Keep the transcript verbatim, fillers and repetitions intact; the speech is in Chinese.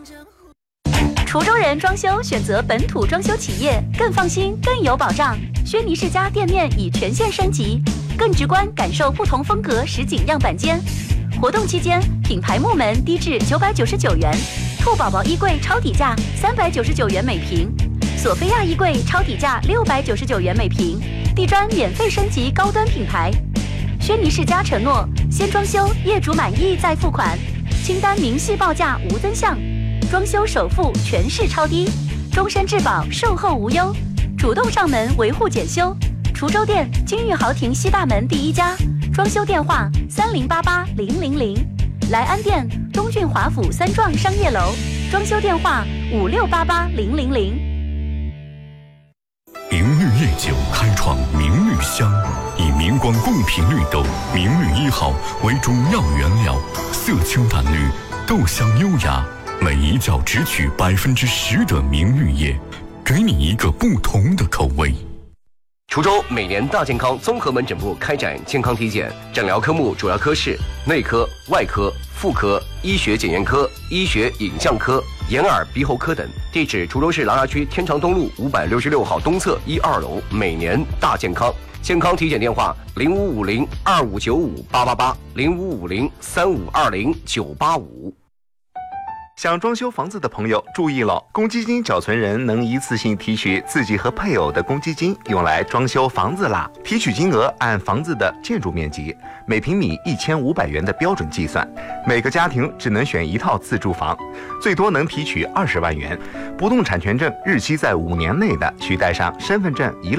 滁州人装修选择本土装修企业，更放心，更有保障。轩尼诗家店面已全线升级，更直观感受不同风格实景样板间。活动期间，品牌木门低至九百九十九元，兔宝宝衣柜超底价三百九十九元每平，索菲亚衣柜超底价六百九十九元每平，地砖免费升级高端品牌。轩尼诗家承诺，先装修，业主满意再付款，清单明细报价无增项。装修首付全市超低，终身质保，售后无忧，主动上门维护检修。滁州店金玉豪庭西大门第一家，装修电话三零八八零零零。莱安店东郡华府三幢商业楼，装修电话五六八八零零零。 明绿夜酒开创明绿香，以明光贡品绿豆明绿一号为主要原料，色清淡绿，豆香优雅。每一窖只取百分之十的明绿叶，给你一个不同的口味。 滁州每年大健康综合门诊部开展健康体检，诊疗科目主要科室内科、外科、妇科、医学检验科、医学影像科、眼耳鼻喉科等。地址：滁州市琅琊区天长东路五百六十六号东侧一二楼。每年大健康。健康体检电话：零五五零二五九五八八八，零五五零三五二零九八五。 想装修房子的朋友注意了，公积金缴存人能一次性提取自己和配偶的公积金，用来装修房子啦。提取金额按房子的建筑面积，每平米一千五百元的标准计算。每个家庭只能选一套自住房，最多能提取二十万元。不动产权证日期在五年内的，需带上身份证一